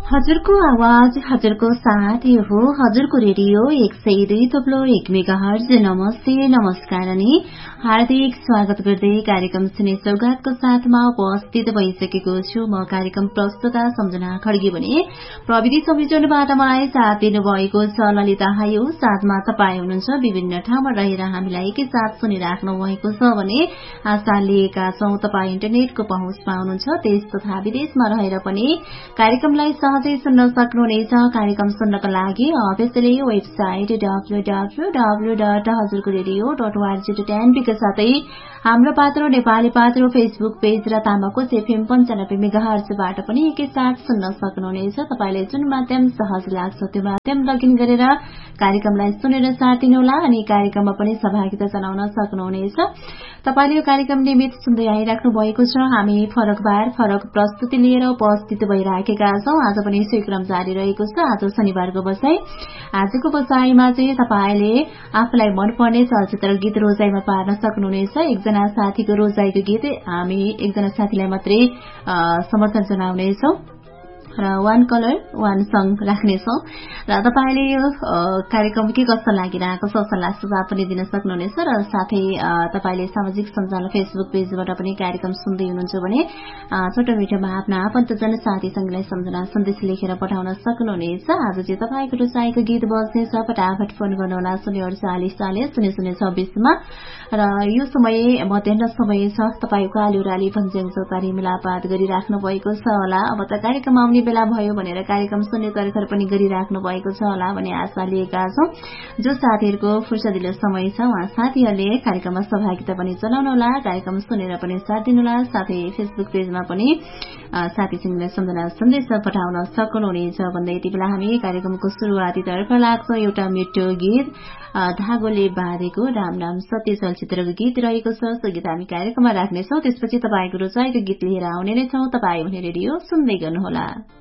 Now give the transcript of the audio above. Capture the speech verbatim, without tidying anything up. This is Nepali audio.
हजुरको आवाज हजुरको साथ यो हो हजुरको रेडियो एक सय दुई थप्लो एक मेगाहर्ज। नमस्ते नमस्कार अनि हार्दिक स्वागत गर्दै कार्यक्रम सुने सौगातको साथमा उपस्थित भइसकेको छु म कार्यक्रम प्रस्तुता सम्झना खड्गी भने प्रविधि संयोजनबाट मलाई साथ दिनुभएको छ ललिता हायो। साथमा तपाईँ हुनुहुन्छ विभिन्न ठाउँमा रहेर हामीलाई एकैसाथ सुनिराख्नु भएको छ भने आशा लिएका छौं तपाईँ इन्टरनेटको पहुँचमा हुनुहुन्छ। देश तथा विदेशमा रहेर पनि कार्यक्रमलाई सहजै सुन्न सक्नुहुनेछ। कार्यक्रम सुन्नका लागि officially website W W W dot हजुरको radio dot ORG dot NP साथै हाम्रो पात्रो नेपाली पात्रो फेसबुक पेज र तामाकोट एफएम पन्चानब्बे मेगाहर्जबाट पनि एकैसाथ सुन्न सक्नुहुनेछ। तपाईले जुन माध्यम सहज लाग्छ त्यो माध्यम लगइन गरेर कार्यक्रमलाई सुनेर साथ दिनुहोला अनि कार्यक्रममा पनि सहभागिता जनाउन सक्नुहुनेछ। तपाईले यो कार्यक्रम नियमित सुन्दै आइराख्नु भएको छ। हामी फरक बार फरक प्रस्तुति लिएर उपस्थित भइराखेका छौं। आज पनि सोही क्रम जारी रहेको छ। आज शनिबारको बसाई आजको बसाईमा चाहिँ तपाईले आफूलाई मनपर्ने चलचित्र गीत रोजाइमा पार्न सक्नुहुनेछ। एकजना साथीको रोजाइको गीत हामी एकजना साथीलाई मात्रै समर्थन जनाउनेछौं र वान कलर वान सङ राख्नेछौं र तपाईले यो कार्यक्रम के कस्तो लागिरहेको छ सल्लाह सुझाव पनि दिन सक्नुहुनेछ र साथै तपाईले सामाजिक सञ्जाल फेसबुक पेजबाट पनि कार्यक्रम सुन्दै हुनुहुन्छ भने छोटो मिठोमा आफ्ना आफन्तजन साथीसँगलाई सम्झना सन्देश लेखेर पठाउन सक्नुहुनेछ। आज चाहिँ तपाईको रोजाइको गीत बज्नेछ। फटाफट फोन गर्नुहोला शून्य अडचालिस चालिस शून्य शून्य छब्बीसमा र यो समय मध्याह समय छ। तपाईको आलुराली पञ्चाङ चौतारी मिलापात गरिराख्नु भएको छ होला। अब त कार्यक्रम आउने बेला भयो भनेर कार्यक्रम सुन्ने तर्खर पनि गरिराख्नु भएको छ होला भन्ने आशा लिएका छौं। जो साथीहरूको फुर्सदिलो समय छ उहाँ साथीहरूले कार्यक्रममा सहभागिता पनि जनाउनुहोला, कार्यक्रम सुनेर पनि साथ दिनुहोला। साथै फेसबुक पेजमा पनि साथीसँग सम्झना सन्देश पठाउन सक्नुहुनेछ भन्दै यति बेला हामी कार्यक्रमको सुरुवातीतर्फ लाग्छौं। एउटा मिठो गीत धागोले बाँधेको राम नाम सत्य चलचित्रको गीत रहेको छ। सो गीत हामी कार्यक्रममा राख्नेछौं। त्यसपछि तपाईको रोजाइको गीत लिएर आउने नै छौं। तपाई भने रेडियो सुन्दै गर्नुहोला।